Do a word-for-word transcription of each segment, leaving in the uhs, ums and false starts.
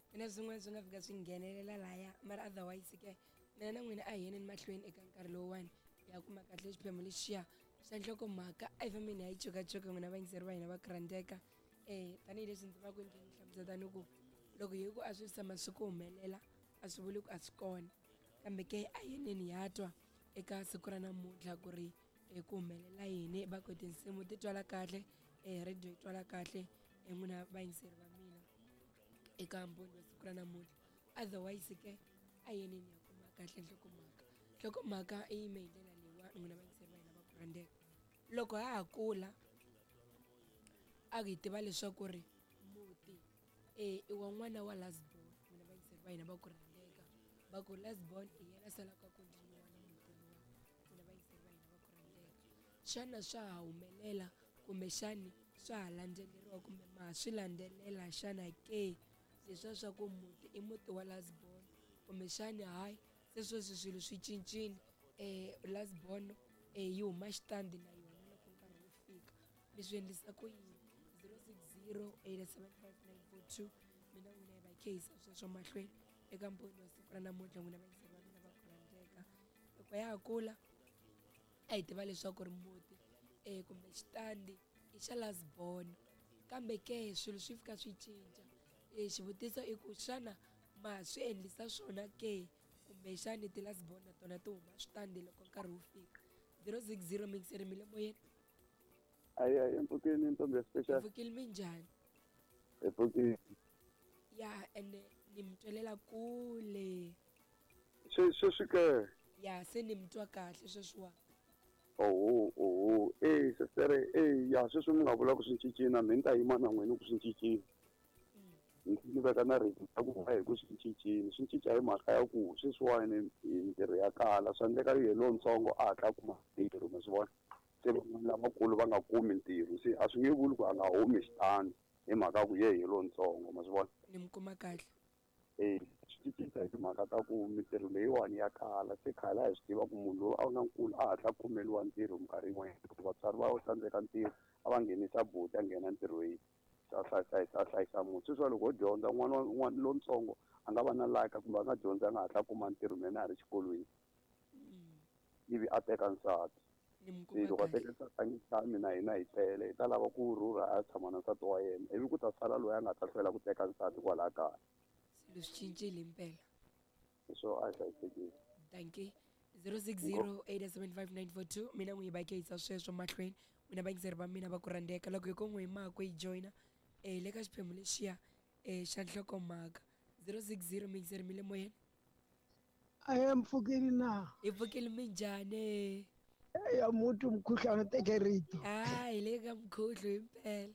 Mina swin'wana swi nga fika swi nghenelela laya mara otherwise ke mina na n'wina a hi yeneni mahlweni eka nkarhi lowuwani hi ya kuma kahle xiphemu lexiya xa nhlokomhaka a hi fambeni hi ya yi chokachoka n'wina vayingiseri va hina va ku rhandzeka um tanihileswi ndzi va ku ndzi hlamusetani ku loko hi ku a swi tshama swi ku humelela a swi vuli ku a swi kona kambe ke a hi yeneni hi ya twa eka siku ra namuntlha ku ri um ku humelela yini va ku tinsimu ti twala kahle um radio yi twala kahle um n'wina vayingiseri va mina eka mboni wa siku ra namuntlha otherwise ke a hi yeneni ya kuma kahle nhlokomhaka nhlokomhaka i yime hi ndlela leyiwa n'wina vayingiseri va hina va ku rhandzeka loko ha ha kula a hi tiva leswaku ri muti um i wa n'wana wa lasborn n'wina vayingiseri va hina va ku rhandzeka va ku lasborn hi yena salaka kontinyiwa na muti luwa n'wina vayingiseri va hina va ku rhandzeka xana swa ha humelela kumbexani swa ha landzeleriwa kumbe ma ha swi landzelela xana ke leswiya swa ku muti i muti wa lasborn kumbexani hayi se sweswi swilo swi cincile um lasborn um yi huma xitandi na yona loko nkarhi wu fika leswi endlisa ku yini zero six zero eight seven five nine four two mina n'wina hi va khe hi sa sweswo mahlweni eka mponi wa siku ra namuntlha n'wina vayingiseri va mina va ku rhandzeka loko ya ha kula a hi tiva leswaku ri muti um kumbe xitandi i xa lasborn kambe ke swilo swi fika swi cinca um xivutiso i ku xana ma swi endlisa swona ke kumbexani ti-lasborn na tona ti huma switandi loko nkarhi wu fika zero six zero mikiseri mi le moyeni hayi hayi empfukeni ntombi ya special mpfukile minjhani empfukeni ya ene ni mi twelela kule sweswi ke ya se ni mi twa kahle sweswiwa oho oho eh sesere eh ya sweswi mi nga vula ku swi cincina mi ta yima na n'wina ku swi cincina ni veka na rito ta ku va hi ku swi cincini swi cinca hi mhaka ya ku sweswiwani mintirho ya kala swa endleka yi lowutsongo a hatla kuma ntirho ma swi vona se van'wana lavakulu va nga kumi ntirho se a swi nge vuli ku a nga humi xitandi hi mhaka ku ye hi lowutsongo ma swi vona ni mi kuma kahle eh swi cinca hi timhaka ta ku mintirho leyiwani ya kala se khale a hi swi tiva ku munhu loyi a nga nkulu a hatla kumeliwa ntirho minkarhi yin'wanyana ku vatswari va tsandzeka ntirho a va nghenisa buti a nghena ntirhweni sa hlayisa hlayisa muti sweswiwa loko ho dyondza n'wana n'wana lontsongo a nga va na laka kumbe a nga dyondza a nga hatla kuma ntirho mina a ri xikolweni ivi a teka nsati ni mi se kuma loko a kahle teka nsati a nge tshami na hina hi tele hi ta lava ku rhurha a ya tshama na nsati wa yena ivi ku ta sala loyi a nga ta hlwela ku teka nsati kwalaha kaya swilo swi cincile impela hi swo a hi hlayisekile danke zero six zero eight seven five nine four two mina n'wi hi va ke hisa sweswo mahlweni n'wina vayingiseri va mina va ku rhandzeka loko hi ko n'wi hi mako hi joyina um le ka xiphemu lexiya um xa nhlokomhaka zero six zero mikiseri mi le moyeni a hi mpfukile na hi pfukile minjhani ya muti mkhuhlwana teke rito a hi le ka mkhuhlu himpela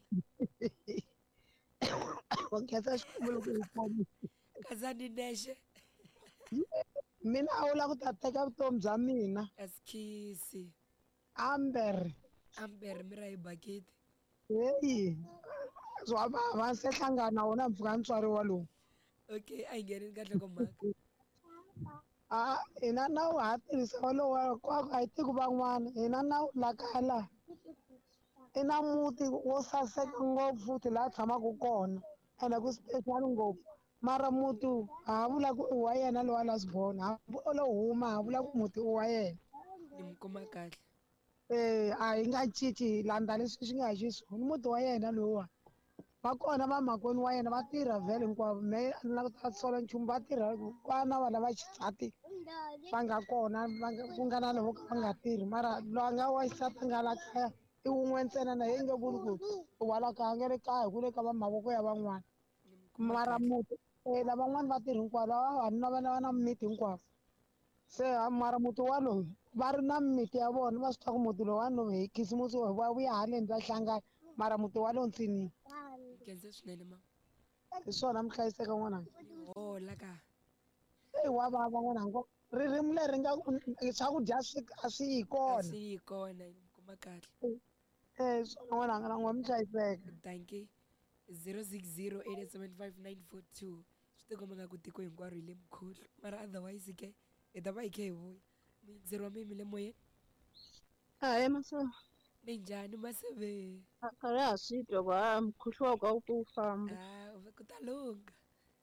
wa khensa xikhumelo ku hi khomi kasani nexe mina a wu la ku ta teka vutomi bya mina asikhisi amber amber mi ra hi bakiti heyi swa vava se hlangana wona mpfuka ntswari walowu okay a hi ngheneni ka nhlokomhaka a hina nawu ha tirhisa walowa kwako a hi tiki van'wana hina nawu la kala i na muti wo saseka ngopfu futhi laha tshamaka kona ene ku special ngopfu mara muti ha vula ku i wa yena lowa lasborn hambi o lo huma ha vula ku muti i wa yena ni mi kuma kahle eh a hi nga cinci hi landza leswi swi nga hi xiswona muti wa yena lowa va kona va makweni wa yena va tirha vhele hinkwavo me a ni lava ku ta sola nchumu va tirha vana va lava xisati va nga kona va nga ku nga na lavo ka va nga tirhi mara loyi a nga wa xisati a nga la kaya i wun'we ntsena na yi nge vuli ku u wa la kaya a nge le kaya hi ku le ka va mavoko ya van'wana ni mi kuma mara kahle muti um lavan'wana va tirhi hinkwavo lava vavanuna vana va na mimiti hinkwavo se mara muti wa loyi va ri na mimiti ya vona va swi tiva ku muti lowani lowu hi khisimusi va vuya haleni va hlangana mara muti wa lowu ntsinini mi khense swinene ma hi swona mi hlayiseka n'wananga ni hola ka eyi wa vava n'wananga ririmi leri nga swakudya swi a swi yi a kona swi yi kona ni mi kuma kahle um swona n'wananga na n'we mi hlayiseka danke zero six zero eight seven five nine four two swi tikomba nga ku tiko hinkwaro hi le mkhuhlu mara otherwise ke hi ta va hi khe hi vuya muyingiseri wa mina mi le moyeni hayi maso minjhani maseve a ri ha swi twa ku ha mkhuhlu wa ka wu ku wu famba a ku ta lunga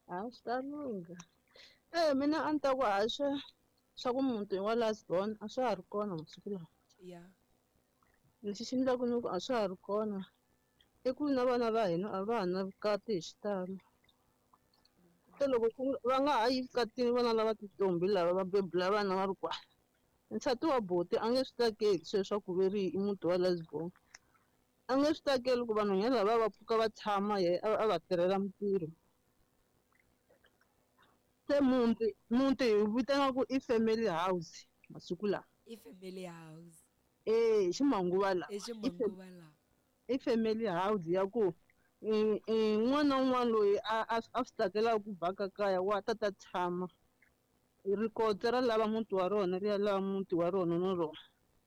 a swi ta lunga eh mina a ni ta ku haxa swa ku muti wa lasbon a swa ha ri kona masiku lawa ya lexi xi endlaku ni ku a swa ha ri kona i ku na vana va hina a va ha na vukati hi xitalo se loko ku va nga ha yi vukatini vana lava tintombi lava va bebula vana va ri kwala nsati wa boti a nge swi tsakeli sweswo swa ku veri i muti wa lesbon a nge swi tsakeli ku vanhwanyana lava va pfuka va tshama ye a va tirhela mintirho se muti muti hi vitana ku i family house masiku lawa i family house eh hi ximanguva lawa i ximanguva lawa i family house ya ku n'wana na un'wana loyi a a a swi tsakelaka ku vhaka kaya wa ta ta tshama rikotse ra lava muti wa rona ri ya lava muti wa rona na rona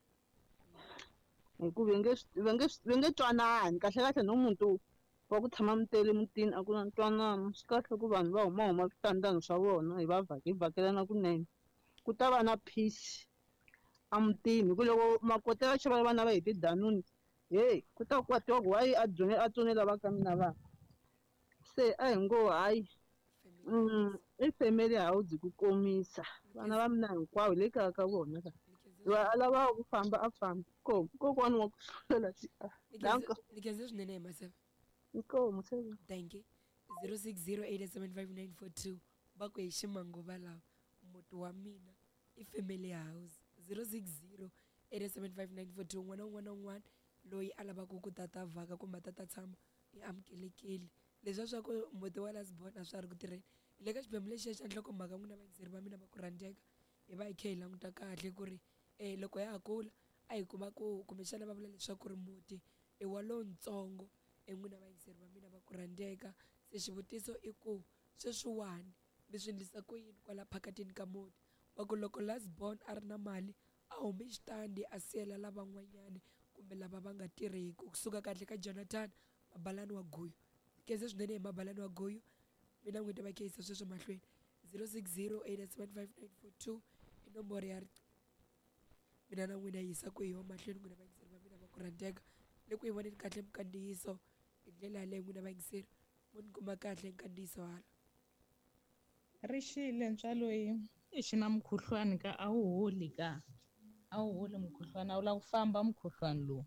hikuva va nge va nge va nge twanani kahle kahle no muti wa ku tshama mi tele mutini a ku na ntwanano swi kahle ku vanhu va humahuma switandani swa vona hi va hi vhakelana kunene ku ta va na peace a mutini hi ku loko makotela ya chava vana va hi tidanuni heyi ku ta kwatiwa ku hayi a dzone a tsone lava ka mina vana se a hi ngo hayi i family house ku komisa vana va mina hinkwavo hi le kaya ka vona ka loyi a lavaka ku famba a famba ko kokwana wa ku hlolela danka ni khenze swinene hi maseve inkomo se thank you zero six zero eight seven five nine four two va ku hi ximanguva lawa muti wa mina i family house zero six zero eight seven five nine four two n'wana un'wana na un'wana loyi a lavaka ku tata vhaka kumbe tata tshama i amukelekile leswiya swa ku muti wa lasbon a swa ha ri ku tirheni hi le ka xiphemu lexiya xa nhlokomhaka n'wina vayingiseri va mina va ku rhandzeka hi va hi kha hi languta kahle ku ri um loko ya ha kula a hi kuma ku kumbexana va vula leswaku ri muti i wa lowuntsongo en'wina vayingiseri va mina va ku rhandzeka se xivutiso i ku sweswiwani mi swi endlisa ku yini kwala phakatini ka muti va ku loko lasbon a ri na mali a hume xitandi a siyela lavan'wanyani kumbe lava va nga tirheki kusuka kahle ka jonathan mabalani wa guyu khenze swinene hi mabalani wa guyu mina n'wini va kheyisa sweswo mahlweni zero six zero eight seven five nine four two i nomboro ya mina na n'wina yisa ku hi yo mahlweni n'wina vayingiseri va mina va ku rhandzeka le ku hi voneni kahle mukandziyiso hi ndlela yaleyo n'wina vayingiseri mo ni kuma kahle nkandziyiso hala rixile ntswaloyi i xi na mukhuhlwani ka a wu holi ka a wu holi mukhuhlwani a wu lava ku famba mukhuhlwani lowu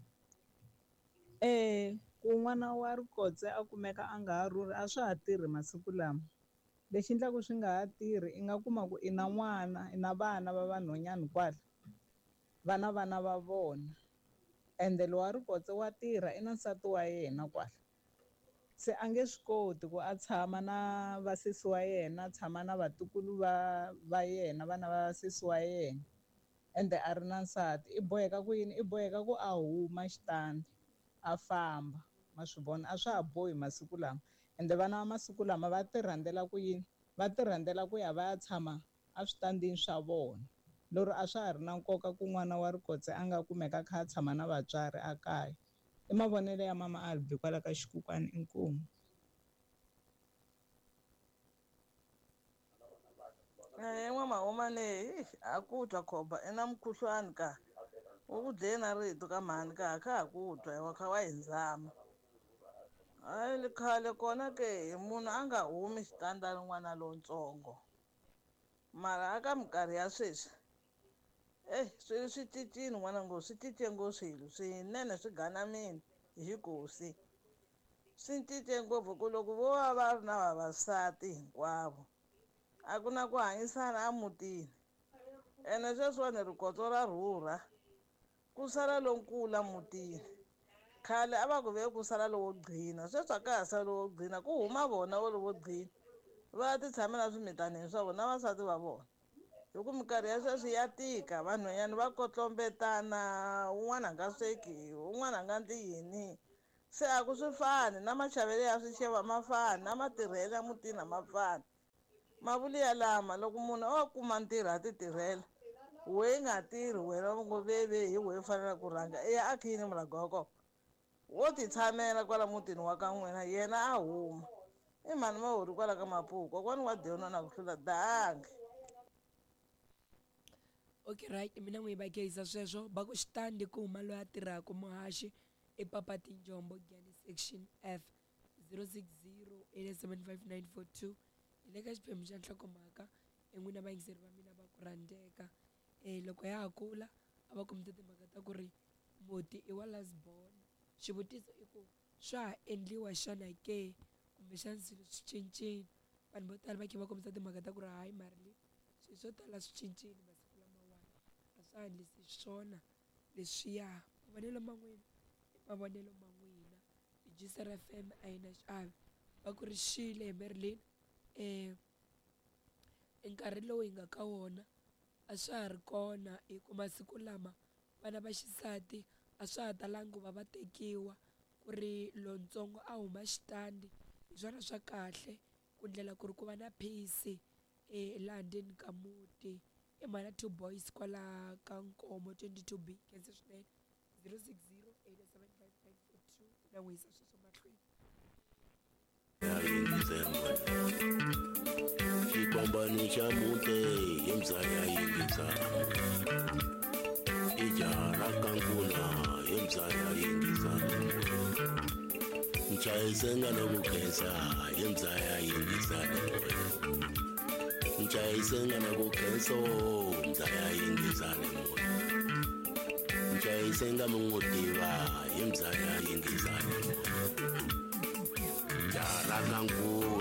eh ku n'wana wa rikotse a kumeka a nga ha rhurhi a swa ha tirhi masiku lama lexi endlaku swi nga ha tirhi i nga kuma ku i na n'wana i na vana va vanhwanyani kwala vana vana va vona ende lowa rikotse wa tirha i na nsati wa yena kwala se a nge swi koti ku a tshama na vasesi wa yena a tshama na vatukulu va va yena vana va sesi wa yena ende a ri na nsati i boheka ku yini i boheka ku a huma xitandi a famba ma swi vona a swa ha bohi masiku lama ende vana va masiku lama va ti rhandzela ku yini va ti rhandzela ku ya va ya tshama a switandini swa vona lero a swa ha ri na nkoka ku n'wana wa rikotse a nga kumeka a kha a tshama na vatswari a kaya i mavonelo ya mama Albi kwala ka xikukwana inkomu Eh n'wamahuma leyi a ku twa khoba i na mukhuhlwani ka u ku dlele na rito ka mhani ka kha ha ku twa wa kha wa hi ndzama hayi khale kona ke munhu a nga humi xitandani n'wana lowutsongo mara aka minkarhi ya sweswi eh swilo swi cincile n'wana ngo swi cince ngo swilo swinene swi ganamini hi xikosi swi cince ngopfu ku loko vo va va ri na vavasati hinkwavo a ku na ku hanyisana emutini ene sweswiwani rikotso ra rhurha ku sala lonkulu emutini khale a va ku ve ku sala lowo gqina sweswi a ka ha sala lowo gqina ku huma vona wo lowo gqina va ti tshamela swimitanini swa vona na vasati va vona hi ku minkarhi ya sweswi ya tika vanhwanyana va kotlombetana un'wana a nga sweki un'wana a nga ndli yini se a ku swi fani na machavelo ya swixevo ma fani na matirhelo ya mutini a ma fani mavuli ya lama loko munhu o kuma ntirho a ti tirhela wehe nga tirhi wena va ngo veve hi wehe u fanele ku rhanga eya a khiyini murago wa kona wo ti tshamela kwala mutini wa ka n'wina yena a huma i mhani ma hori kwala ka mapuko kokwani wa deno na ku hlula dangi okay right mina n'wi va kheyisa sweswo va ku xitandi ku huma loyi a tirhaka muhaxi epapa tinjombo gani section f zero six zero eight seven five nine four two hi le ka xiphemu xa nhlokomhaka en'wina vayingiseri va mina va ku rhandzeka um loko ya ha kula a va kumite timhaka ta ku ri muti i wa lasborn xivutiso i ku swa ha endliwa xana ke kumbexana swilo swi cincile vanhu vo tala va khe va kombisa timhaka ta ku ri hayi mari swilo swo tala swi cincile masiku lamawani a swa handlisi swona leswiya mavonelo man'wina i mavonelo man'wina hi Gisera F M a yi na xiave va ku ri xile hi Marilyn um nkarhi lowu hi nga ka wona a swa ha ri kona hi ku masiku lama vana va xisati a swa ha talangi ku va va tekiwa ku ri lontsongo a huma xitandi hi swona swa kahle ku ndlela ku ri ku va na peace um laha ndzeni ka muti i mhana two boys kwala ka nkomo twenty-two b khensa swinene zero six zero eight seven five nine four two na n'wi yisa sweswo mahlweni xikombani xa mute hi mzaya yingizana ijara kankuna hi mzaya yingizana nchayisenga nokukhensa hi mzaya yingizana nchayisenga nokukhenso mzaya yingizana nchayisenga mungutiva hi mzaya yingizana jara kankuna